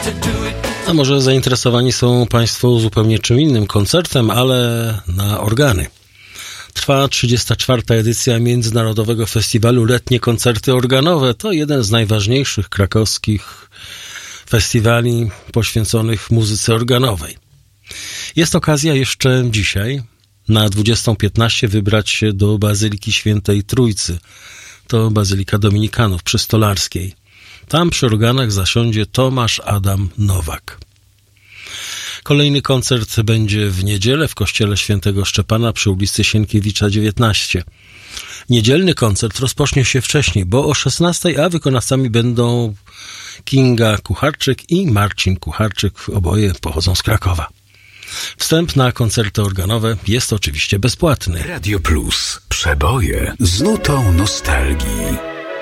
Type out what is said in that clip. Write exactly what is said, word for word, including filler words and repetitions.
A może zainteresowani są Państwo zupełnie czym innym, koncertem, ale na organy. Trwa trzydziesta czwarta edycja Międzynarodowego Festiwalu Letnie Koncerty Organowe. To jeden z najważniejszych krakowskich festiwali poświęconych muzyce organowej. Jest okazja jeszcze dzisiaj na dwudziestą piętnaście wybrać się do Bazyliki Świętej Trójcy. To Bazylika Dominikanów przy Stolarskiej. Tam przy organach zasiądzie Tomasz Adam Nowak. Kolejny koncert będzie w niedzielę w kościele Świętego Szczepana przy ulicy Sienkiewicza dziewiętnaście. Niedzielny koncert rozpocznie się wcześniej, bo o szesnastej, a wykonawcami będą Kinga Kucharczyk i Marcin Kucharczyk, oboje pochodzą z Krakowa. Wstęp na koncerty organowe jest oczywiście bezpłatny. Radio Plus. Przeboje z nutą nostalgii.